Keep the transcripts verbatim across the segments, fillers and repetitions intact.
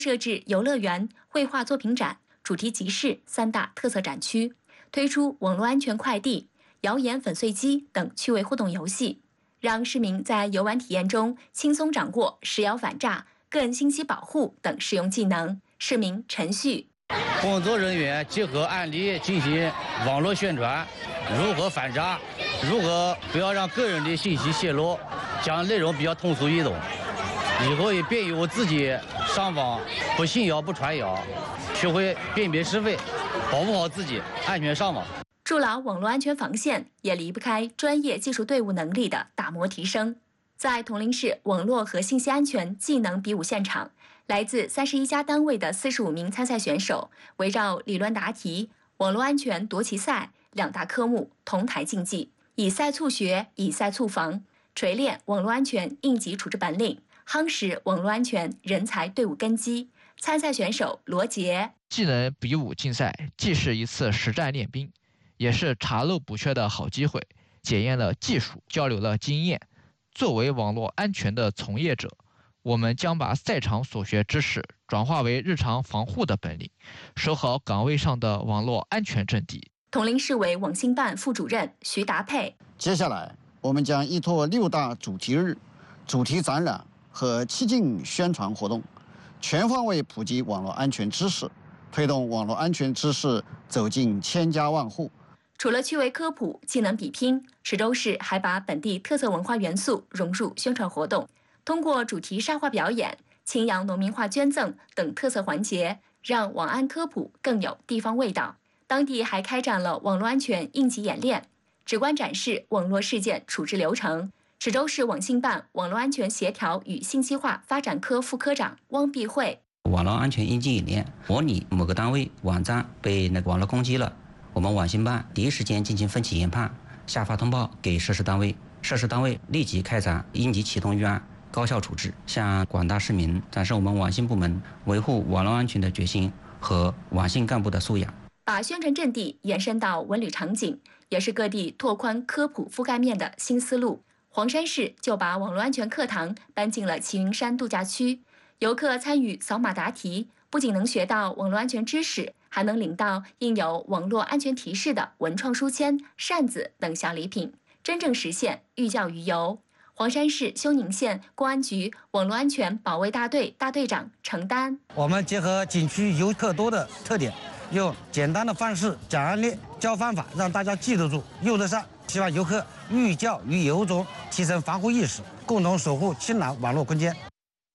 设置游乐园、绘画作品展、主题集市三大特色展区，推出网络安全快递、谣言粉碎机等趣味互动游戏，让市民在游玩体验中轻松掌握实摇反诈、个人信息保护等实用技能。市民陈旭： 工作人员结合案例进行网络宣传，如何反诈，如何不要让个人的信息泄露，讲内容比较通俗易懂，以后也便于我自己上网不信谣不传谣，学会辨别是非，保护好自己，安全上网。 筑牢网络安全防线，也离不开专业技术队伍能力的打磨提升。在铜陵市网络和信息安全技能比武现场，来自三十一家单位的四十五名参赛选手，围绕理论答题、网络安全夺旗赛两大科目同台竞技，以赛促学，以赛促防，锤炼网络安全应急处置本领，夯实网络安全人才队伍根基。参赛选手罗杰： 技能比武竞赛既是一次实战练兵，也是查漏补缺的好机会，检验了技术，交流了经验。作为网络安全的从业者，我们将把赛场所学知识转化为日常防护的本领，守好岗位上的网络安全阵地。 铜陵市委网信办副主任徐达佩： 接下来，我们将依托六大主题日、主题展览和七进宣传活动，全方位普及网络安全知识，推动网络安全知识走进千家万户。 除了趣味科普、技能比拼，池州市还把本地特色文化元素融入宣传活动，通过主题沙画表演、青阳农民画捐赠等特色环节，让网安科普更有地方味道。当地还开展了网络安全应急演练，直观展示网络事件处置流程。池州市网信办网络安全协调与信息化发展科副科长汪碧慧： 网络安全应急演练，模拟某个单位网站被那个网络攻击了，我们网信办第一时间进行分析研判，下发通报给涉事单位，涉事单位立即开展应急启动预案，高效处置，向广大市民展示我们网信部门维护网络安全的决心和网信干部的素养。 把宣传阵地延伸到文旅场景，也是各地拓宽科普覆盖面的新思路。黄山市就把网络安全课堂搬进了齐云山度假区，游客参与扫码答题，不仅能学到网络安全知识，还能领到印有网络安全提示的文创书签、扇子等小礼品，真正实现寓教于游。黄山市休宁县公安局网络安全保卫大队大队长程丹： 我们结合景区游客多的特点，用简单的方式讲案例、教方法，让大家记得住、用得上。希望游客寓教于游中提升防护意识，共同守护青蓝网络空间。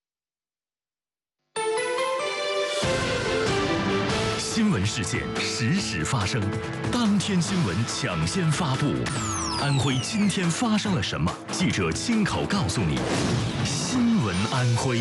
新闻事件实时发生，当天新闻抢先发布。安徽今天发生了什么？记者亲口告诉你。新闻安徽。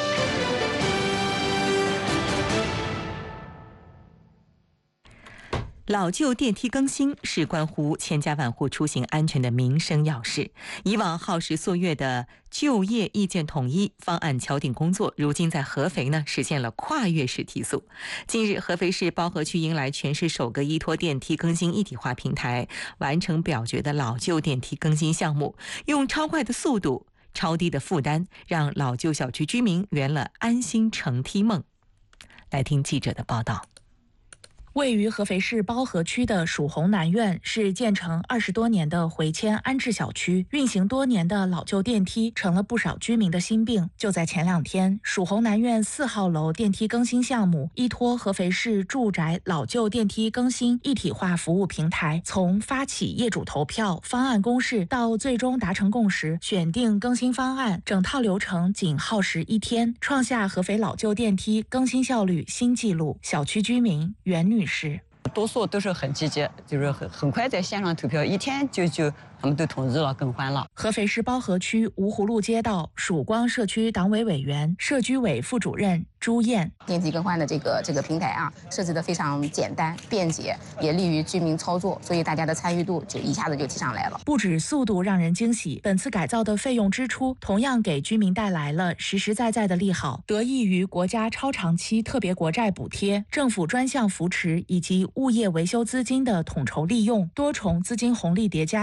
老旧电梯更新是关乎千家万户出行安全的民生要事。以往耗时数月的就业意见统一方案敲定工作，如今在合肥呢实现了跨越式提速。近日，合肥市包河区迎来全市首个依托电梯更新一体化平台，完成表决的老旧电梯更新项目，用超快的速度、超低的负担，让老旧小区居民圆了安心乘梯梦。来听记者的报道。 位于合肥市包河区的曙红南苑是建成二十多年的回迁安置小区，运行多年的老旧电梯成了不少居民的心病。就在前两天，曙红南苑四号楼电梯更新项目依托合肥市住宅老旧电梯更新一体化服务平台，从发起业主投票、方案公示到最终达成共识、选定更新方案，整套流程仅耗时一天，创下合肥老旧电梯更新效率新纪录。小区居民袁女士： 多数都是很积极，就是很很快在线上投票，一天就就他们都同意了更换了。 合肥市包河区芜湖路街道曙光社区党委委员、社居委副主任朱燕： 电梯更换的这个这个平台啊，设置的非常简单便捷，也利于居民操作，所以大家的参与度就一下子就提上来了。 不止速度让人惊喜，本次改造的费用支出同样给居民带来了实实在在的利好。得益于国家超长期特别国债补贴、政府专项扶持以及物业维修资金的统筹利用，多重资金红利叠加下，这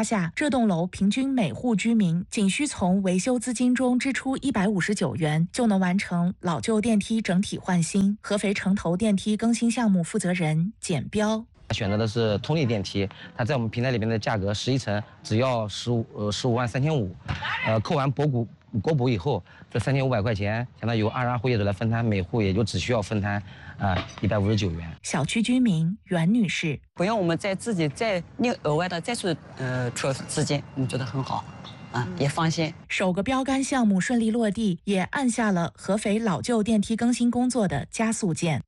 栋楼平均每户居民仅需从维修资金中支出一百五十九元，就能完成老旧电梯整体换新。合肥城投电梯更新项目负责人简彪。 选择的是通力电梯，它在我们平台里面的价格十一层只要十五呃十五万三千五，呃扣完博股国补以后，这三千五百块钱相当于由二十二户业主来分摊，每户也就只需要分摊啊一百五十九元。 小区居民袁女士， 不用我们再自己再另额外的再去呃出资金，我们觉得很好。啊，也放心。 首个标杆项目顺利落地，也按下了合肥老旧电梯更新工作的加速键。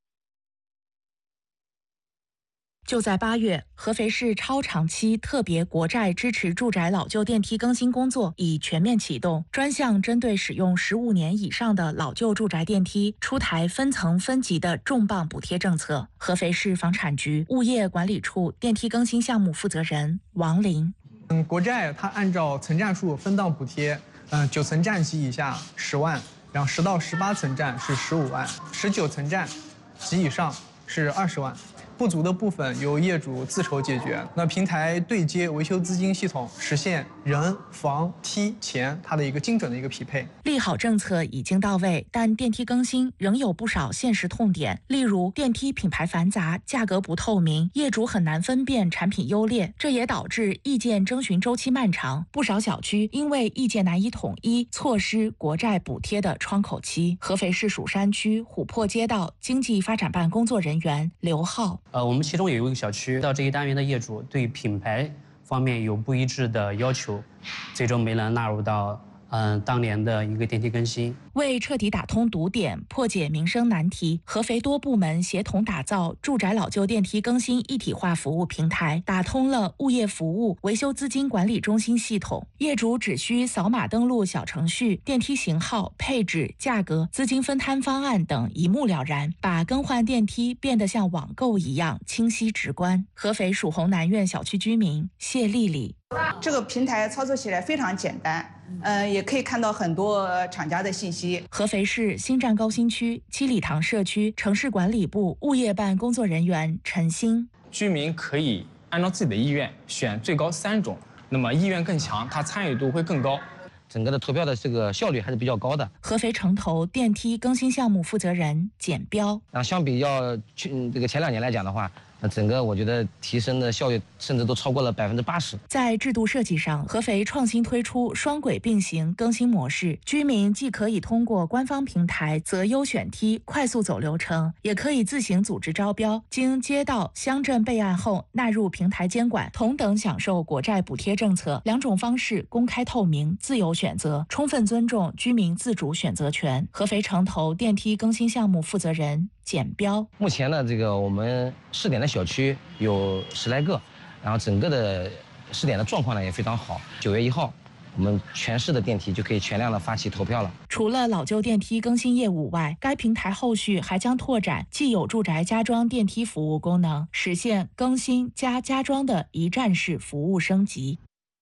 就在八月，合肥市超长期特别国债支持住宅老旧电梯更新工作已全面启动，专项针对使用十五年以上的老旧住宅电梯出台分层分级的重磅补贴政策。合肥市房产局物业管理处电梯更新项目负责人王林。 嗯，国债它按照层站数分档补贴，嗯，九层站及以下十万，然后十到十八层站是十五万，十九层站及以上是二十万。不足的部分由业主自筹解决。那平台对接维修资金系统，实现人、房、梯、钱它的一个精准的一个匹配。 利好政策已经到位，但电梯更新仍有不少现实痛点，例如电梯品牌繁杂，价格不透明，业主很难分辨产品优劣，这也导致意见征询周期漫长。不少小区因为意见难以统一，错失国债补贴的窗口期。合肥市蜀山区琥珀街道经济发展办工作人员刘浩。 呃，我们其中有一个小区到这一单元的业主对品牌方面有不一致的要求，最终没能纳入到嗯、呃、当年的一个电梯更新。 为彻底打通堵点，破解民生难题，合肥多部门协同打造住宅老旧电梯更新一体化服务平台，打通了物业服务维修资金管理中心系统。业主只需扫码登录小程序，电梯型号、配置、价格、资金分摊方案等一目了然，把更换电梯变得像网购一样清晰直观。合肥蜀红南苑小区居民谢丽丽， 这个平台操作起来非常简单，呃，也可以看到很多厂家的信息。 合肥市新站高新区七里塘社区城市管理部物业办工作人员陈鑫， 居民可以按照自己的意愿选最高三种，那么意愿更强，他参与度会更高， 整个的投票的这个效率还是比较高的。 合肥城投电梯更新项目负责人简彪， 啊，相比较去这个前两年来讲的话，那整个我觉得提升的效率甚至都超过了百分之八十。 在制度设计上，合肥创新推出双轨并行更新模式，居民既可以通过官方平台择优选梯快速走流程，也可以自行组织招标，经街道、乡镇备案后纳入平台监管，同等享受国债补贴政策。两种方式公开透明，自由选择，充分尊重居民自主选择权。合肥城投电梯更新项目负责人简彪， 目前呢，这个我们试点的小区有十来个，然后整个的试点的状况呢也非常好。九月一号，我们全市的电梯就可以全量的发起投票了。 除了老旧电梯更新业务外，该平台后续还将拓展既有住宅加装电梯服务功能，实现更新加加装的一站式服务升级。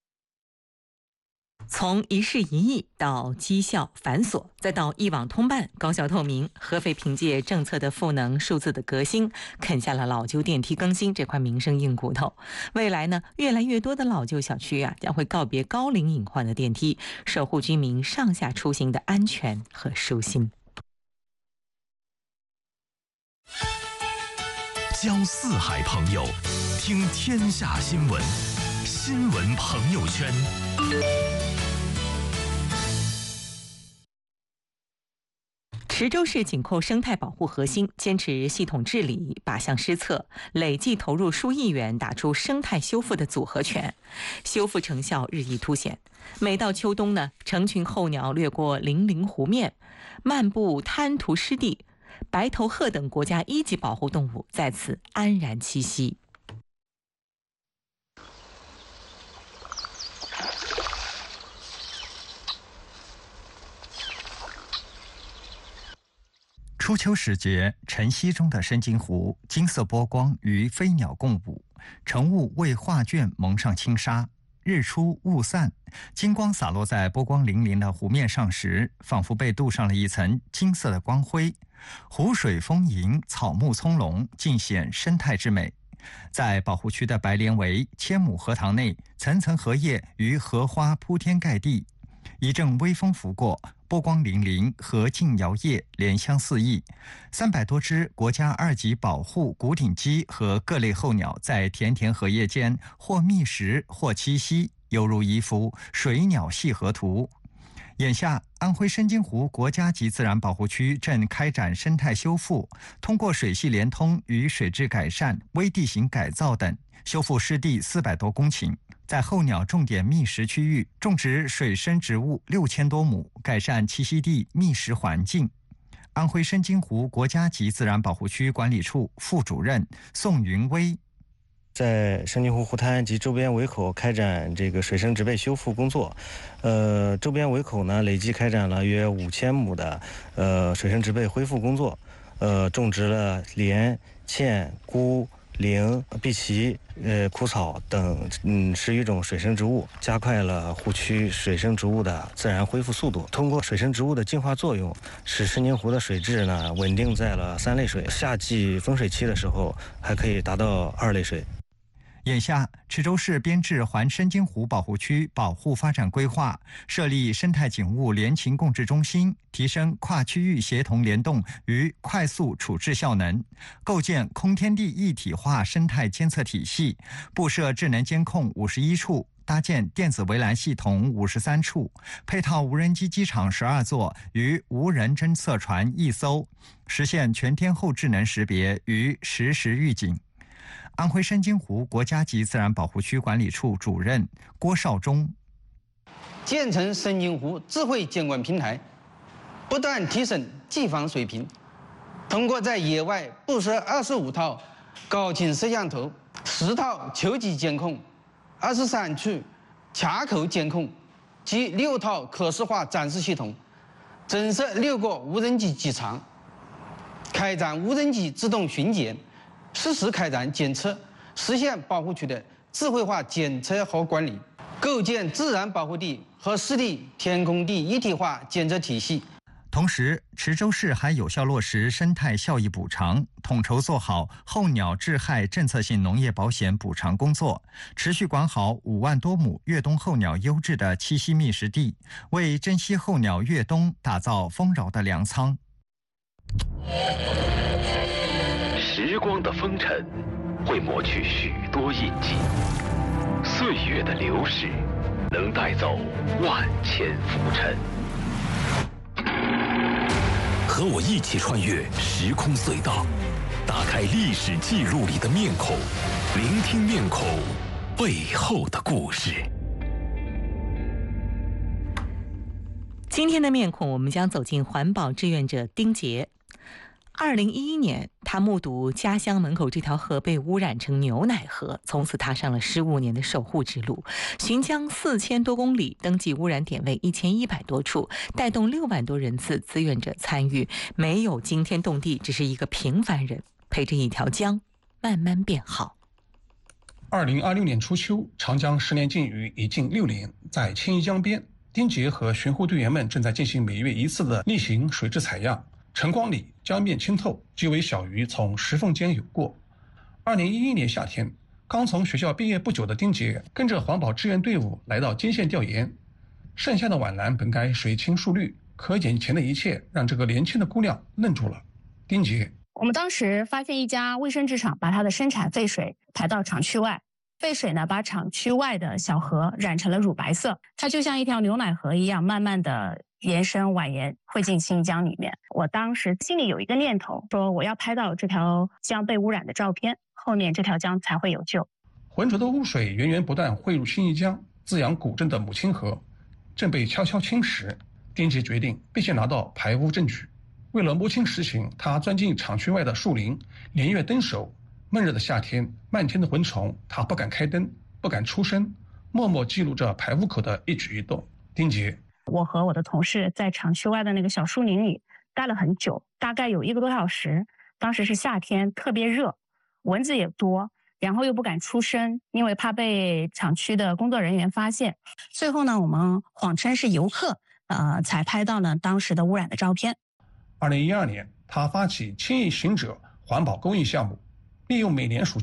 从一事一议到绩效繁琐，再到一网通办、高效透明，合肥凭借政策的赋能、数字的革新，啃下了老旧电梯更新这块民生硬骨头。未来呢，越来越多的老旧小区啊，将会告别高龄隐患的电梯，守护居民上下出行的安全和舒心。 交四海朋友，听天下新闻，新闻朋友圈。 池州市紧扣生态保护核心，坚持系统治理，靶向施策，累计投入数亿元，打出生态修复的组合拳，修复成效日益凸显。每到秋冬呢，成群候鸟掠过粼粼湖面，漫步滩涂湿地，白头鹤等国家一级保护动物在此安然栖息。 初秋时节，晨曦中的深津湖，金色波光与飞鸟共舞，晨雾为画卷蒙上轻纱。日出雾散，金光洒落在波光粼粼的湖面上时，仿佛被镀上了一层金色的光辉。湖水丰盈，草木葱茏，尽显生态之美。 在保护区的白莲围千亩荷塘内，层层荷叶与荷花铺天盖地，一阵微风拂过，波光粼粼，荷茎摇曳，莲香四溢。三百多只国家二级保护古顶鸡和各类候鸟在田田荷叶间或觅食或栖息，犹如一幅水鸟戏河图。眼下，安徽深津湖国家级自然保护区正开展生态修复，通过水系连通与水质改善、微地形改造等，修复湿地四百多公顷。在候鸟重点觅食区域种植水生植物六千多亩，改善栖息地觅食环境。安徽深津湖国家级自然保护区管理处副主任宋云威。 在深津湖湖滩及周边围口开展这个水生植被修复工作，呃，周边围口呢累计开展了约五千亩的呃水生植被恢复工作，呃，种植了莲、茜、菇、苓、碧琪、呃枯草等嗯十余种水生植物，加快了湖区水生植物的自然恢复速度。通过水生植物的净化作用，使深津湖的水质呢稳定在了三类水，夏季丰水期的时候还可以达到二类水。 眼下，池州市编制环深津湖保护区保护发展规划，设立生态景物联勤共治中心，提升跨区域协同联动与快速处置效能，构建空天地一体化生态监测体系，布设智能监控五十一处，搭建电子围栏系统五十三处，配套无人机机场十二座与无人侦测船一艘，实现全天候智能识别与实时预警。安徽深津湖国家级自然保护区管理处主任郭少忠， 建成深津湖智慧监管平台，不断提升技防水平。通过在野外布设二十五套高清摄像头、十套球基监控、二十三处卡口监控及六套可视化展示系统，增设六个无人机机场，开展无人机自动巡检。实时开展检测，实现保护区的智慧化检测和管理，构建自然保护地和湿地天空地一体化监测体系。 同时，池州市还有效落实生态效益补偿，统筹做好候鸟致害政策性农业保险补偿工作，持续管好五万多亩越冬候鸟优质的栖息觅食地，为珍稀候鸟越冬打造丰饶的粮仓。 时光的风尘会抹去许多印记，岁月的流逝能带走万千浮尘。和我一起穿越时空隧道，打开历史记录里的面孔，聆听面孔背后的故事。 今天的面孔，我们将走进环保志愿者丁杰。二零一一年，他目睹家乡门口这条河被污染成牛奶河，从此踏上了十五年的守护之路，巡江四千多公里，登记污染点位一千一百多处，带动六万多人次志愿者参与。没有惊天动地，只是一个平凡人陪着一条江慢慢变好。 二零二六年初秋，长江十年禁渔已近六年，在青衣江边，丁杰和巡湖队员们正在进行每月一次的例行水质采样。晨光里，江面清透，几尾小鱼从石缝间游过。二零一一年夏天，刚从学校毕业不久的丁杰跟着环保志愿队伍来到金县调研。盛夏的皖南本该水清树绿，可眼前的一切让这个年轻的姑娘愣住了。丁杰， 我们当时发现一家卫生纸厂把它的生产废水排到厂区外，废水呢把厂区外的小河染成了乳白色，它就像一条牛奶河一样，慢慢的延伸蜿蜒汇进新江里面。我当时心里有一个念头，说我要拍到这条江被污染的照片，后面这条江才会有救。 浑浊的污水源源不断汇入新义江，滋养古镇的母亲河，正被悄悄侵蚀。丁杰决定必须拿到排污证据。为了摸清实情，他钻进厂区外的树林，连月蹲守。闷热的夏天，漫天的蚊虫，他不敢开灯，不敢出声，默默记录着排污口的一举一动。丁杰， 我和我的同事在厂区外的那个小树林里待了很久，大概有一个多小时。当时是夏天，特别热，蚊子也多，然后又不敢出声，因为怕被厂区的工作人员发现。最后呢，我们谎称是游客，呃，才拍到了当时的污染的照片。 二零一二年，他发起青义行者环保公益项目，利用每年暑假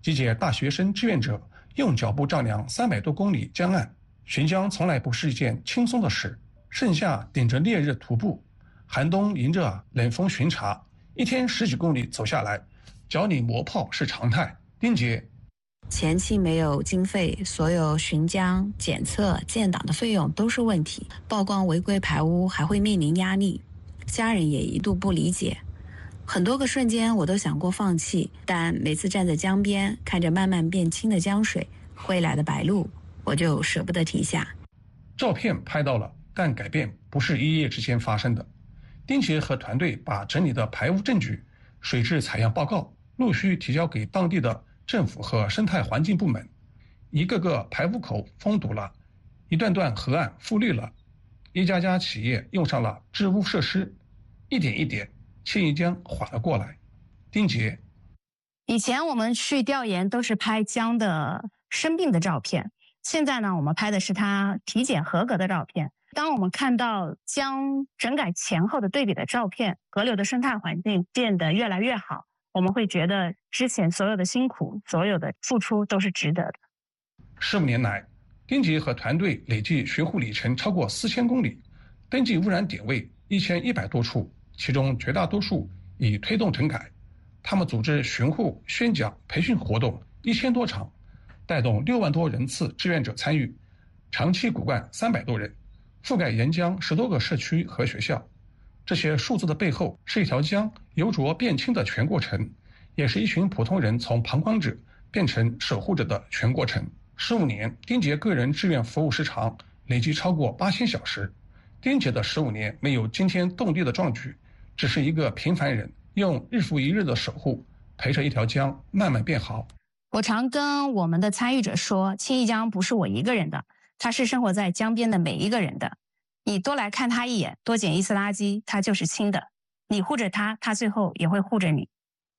几届大学生志愿者用脚步丈量三百多公里江岸，寻江从来不是一件轻松的事。盛夏顶着烈日徒步，寒冬迎着冷风巡查，一天十几公里走下来，脚里磨泡是常态。丁杰。 前期没有经费，所有巡江、检测、建档的费用都是问题，曝光违规排污还会面临压力，家人也一度不理解。很多个瞬间我都想过放弃，但每次站在江边，看着慢慢变清的江水，归来的白鹭，我就舍不得停下。 照片拍到了，但改变不是一夜之间发生的。丁杰和团队把整理的排污证据、水质采样报告陆续提交给当地的政府和生态环境部门，一个个排污口封堵了，一段段河岸复绿了，一家家企业用上了治污设施，一点一点，千叶江缓了过来。丁杰， 以前我们去调研都是拍江的生病的照片，现在呢，我们拍的是它体检合格的照片。当我们看到江整改前后的对比的照片，河流的生态环境变得越来越好，我们会觉得之前所有的辛苦、所有的付出都是值得的。 十五年来，丁杰和团队累计巡护里程超过四千公里，登记污染点位一千一百多处，其中绝大多数已推动整改。他们组织巡护、宣讲、培训活动一千多场，带动六万多人次志愿者参与，长期骨干三百多人，覆盖沿江十多个社区和学校。这些数字的背后，是一条江由浊变清的全过程，也是一群普通人从旁观者变成守护者的全过程。十五年，丁杰个人志愿服务时长累计超过八千小时。丁杰的十五年没有惊天动地的壮举，只是一个平凡人用日复一日的守护，陪着一条江慢慢变好。 我常跟我们的参与者说，青义江不是我一个人的，它是生活在江边的每一个人的。你多来看他一眼，多捡一次垃圾，他就是清的。你护着他，他最后也会护着你。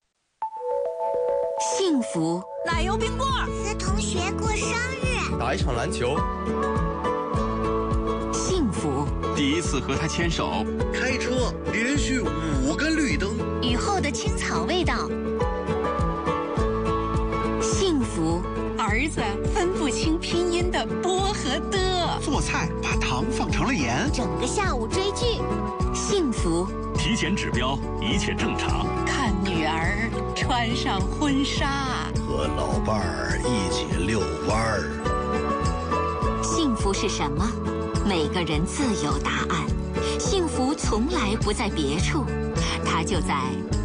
幸福， 奶油冰棍， 和同学过生日， 打一场篮球。 幸福， 第一次和他牵手， 开车连续五个绿灯， 雨后的青草味道。幸福， 儿子分不清拼音的波和的， 做菜把糖放成了盐， 整个下午追剧。幸福， 体检指标一切正常， 看女儿穿上婚纱， 和老伴儿一起遛弯儿。 幸福是什么？每个人自有答案。幸福从来不在别处，它就在